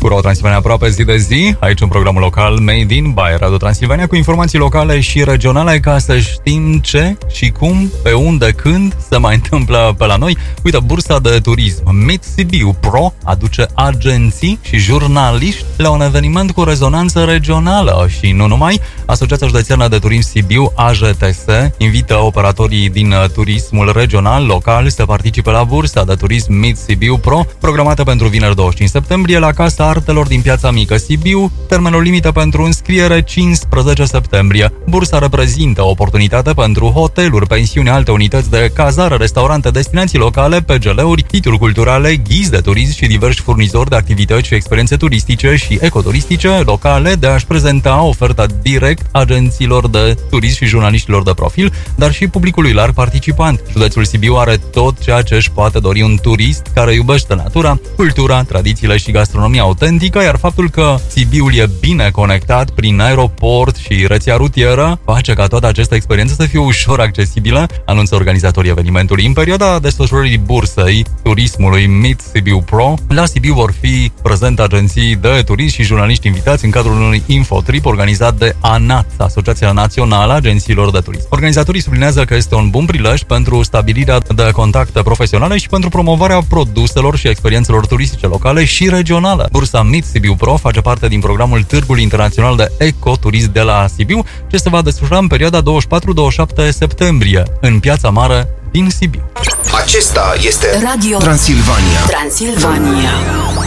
cu Radio Transilvania aproape zi de zi, aici în programul local Made in by Radio Transilvania, cu informații locale și regionale ca să știm ce și cum, pe unde, când se mai întâmplă pe la noi. Uite, bursa de turism Meet Sibiu Pro aduce agenții și jurnaliști la un eveniment cu rezonanță regională și nu numai. Asociația Județeană de Turism Sibiu, AJTS, invită operatorii din turismul regional, local, să participe la bursa de turism Meet Sibiu Pro, programată pentru vineri 25 septembrie la Casa Artelor din Piața Mică Sibiu. Termenul limită pentru înscriere 15 septembrie. Bursa reprezintă o oportunitate pentru hoteluri, pensiuni, alte unități de cazare, restaurante, destinații locale, PGL-uri, titluri culturale, ghizi de turism și diversi furnizori de activități și experiențe turistice și ecoturistice locale de a-și prezenta oferta direct agenților de turism și jurnaliștilor de profil, dar și publicului larg participant. Județul Sibiu are tot ceea ce își poate dori un turist care iubește natura, cultura, tradițiile și gastronomia autentică, iar faptul că Sibiul e bine conectat prin aeroport și rețea rutieră face ca toată această experiență să fie ușor accesibilă, anunță organizatorii evenimentului. În perioada desfășurării bursei turismului Meet Sibiu Pro, la Sibiu vor fi prezente agenții de turism și jurnaliști invitați în cadrul unui infotrip organizat de ANAT, Asociația Națională a Agențiilor de Turism. Organizatorii sublinează că este un bun prilej pentru stabilirea de contacte profesionale și pentru promovarea produselor și experiențelor turistice locale și regionale. Bursa Meet Sibiu Pro face parte din programul Târgul Internațional de Ecoturism de la Sibiu, ce se va desfășura în perioada 24-27 septembrie, în Piața Mare din Sibiu. Acesta este Radio Transilvania. Transilvania.